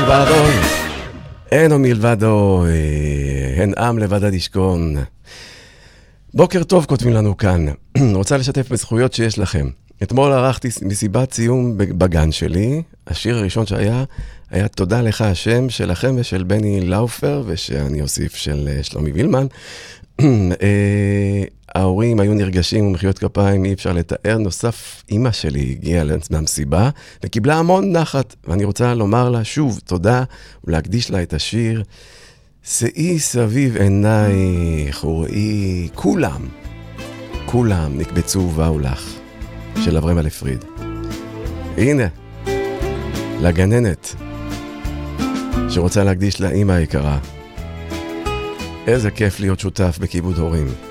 מלבדו, אין עוד מלבדו, אין עם לבדד ישכון. בוקר טוב, כותבים לנו כאן. רוצה לשתף בזכויות שיש לכם. אתמול ערכתי מסיבת סיום בגן שלי. השיר הראשון שהיה, היה תודה לך השם שלכם ושל בני לאופר, ושאני אוסיף של שלומי וילמן. ההורים היו נרגשים ומחיאות כפיים, אי אפשר לתאר. נוסף, אמא שלי הגיעה מהמסיבה וקיבלה המון נחת, ואני רוצה לומר לה שוב תודה ולהקדיש לה את השיר שאי סביב עינייך וראי כולם נקבצו ובאו לך, של אברהם אלפריד. הנה, לגננת שרוצה להקדיש לאמא היקרה. איזה כיף להיות שותף בכיבוד הורים.